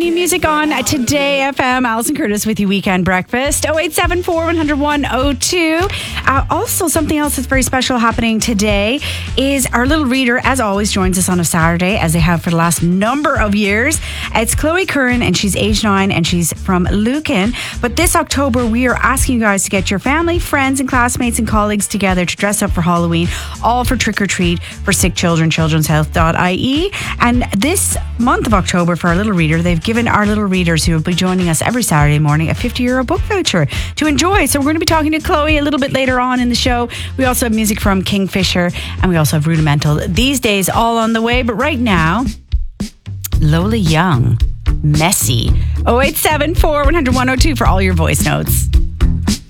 New music on Today FM. Alison Curtis with you, Weekend Breakfast. 0874 100 102. Also, something else that's very special happening today is our little reader, as always, joins us on a Saturday, as they have for the last number of years. It's Chloe Curran, and she's age 9, and she's from Lucan. But this October, we are asking you guys to get your family, friends, and classmates and colleagues together to dress up for Halloween, all for Trick or Treat for Sick Children, childrenshealth.ie. And this month of October, for our little reader, they've given our little readers who will be joining us every Saturday morning a €50 book voucher to enjoy. So we're going to be talking to Chloe a little bit later on in the show. We also have music from Kingfisher, and we also have Rudimental these days all on the way. But right now, Lola Young, Messy. 0874 100 102 for all your voice notes.